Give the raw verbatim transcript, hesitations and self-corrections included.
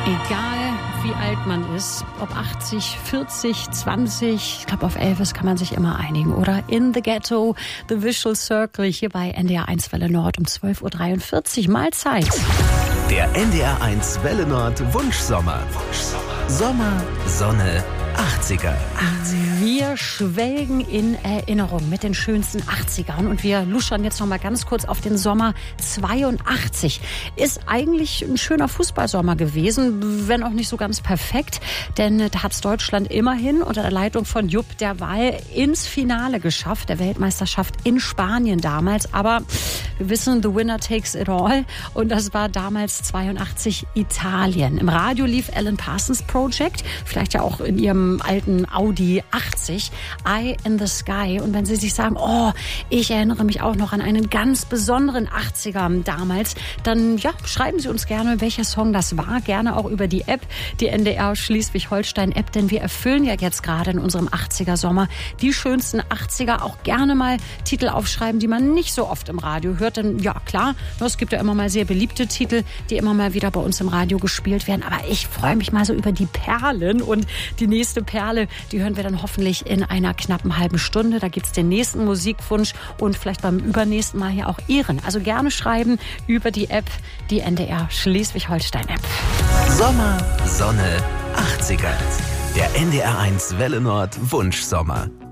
Egal wie alt man ist, ob achtzig, vierzig, zwanzig, ich glaube auf Elvis kann man sich immer einigen, oder? In the Ghetto, The Visual Circle, hier bei N D R eins Welle Nord um zwölf Uhr dreiundvierzig, Mahlzeit. Der N D R eins Welle Nord Wunschsommer. Sommer, Sonne, achtziger. Wir schwelgen in Erinnerung mit den schönsten achtzigern und wir luschern jetzt noch mal ganz kurz auf den Sommer zweiundachtzig. Ist eigentlich ein schöner Fußballsommer gewesen, wenn auch nicht so ganz perfekt, denn da hat es Deutschland immerhin unter der Leitung von Jupp Derwall ins Finale geschafft, der Weltmeisterschaft in Spanien damals. Aber wir wissen, the winner takes it all, und das war damals zweiundachtzig Italien. Im Radio lief Alan Parsons Project, vielleicht ja auch in ihrem alten Audi achtzig, Eye in the Sky. Und wenn Sie sich sagen, oh, ich erinnere mich auch noch an einen ganz besonderen achtziger damals, dann ja, schreiben Sie uns gerne, welcher Song das war. Gerne auch über die App, die N D R Schleswig-Holstein-App, denn wir erfüllen ja jetzt gerade in unserem achtziger-Sommer die schönsten achtziger. Auch gerne mal Titel aufschreiben, die man nicht so oft im Radio hört. Denn ja, klar, es gibt ja immer mal sehr beliebte Titel, die immer mal wieder bei uns im Radio gespielt werden. Aber ich freue mich mal so über die Perlen, und die nächste Perle, die hören wir dann hoffentlich in einer knappen halben Stunde. Da gibt's den nächsten Musikwunsch und vielleicht beim übernächsten Mal hier auch Ihren. Also gerne schreiben über die App, die N D R Schleswig-Holstein-App. Sommer, Sonne, achtziger. Der N D R eins Welle Nord Wunschsommer.